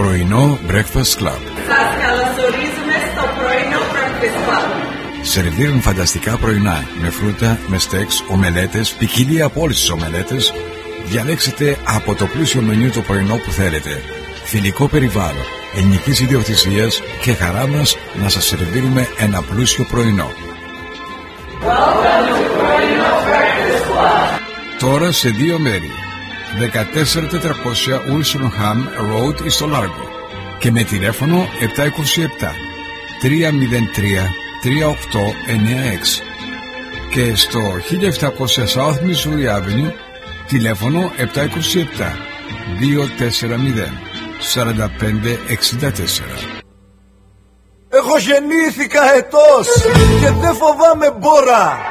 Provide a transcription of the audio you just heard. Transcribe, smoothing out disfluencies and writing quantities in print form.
Πρωινό Breakfast Club. Σας καλωσορίζουμε στο πρωινό Breakfast Club. Σερβίρουν φανταστικά πρωινά με φρούτα, με στέξ, ομελέτες, ποικιλία από όλες τις ομελέτες. Διαλέξτε από το πλούσιο μενού το πρωινό που θέλετε. Φιλικό περιβάλλον, ελληνικής ιδιοκτησίας και χαρά μας να σας σερβίρουμε ένα πλούσιο πρωινό. Τώρα σε 2 μέρη. 14400 Wilson Road στο Λάργο και με τηλέφωνο 727 303 3896 και στο 1700 South Missouri Avenue τηλέφωνο 727 240 4564. Εγώ γεννήθηκα ετός και δεν φοβάμαι μπόρα.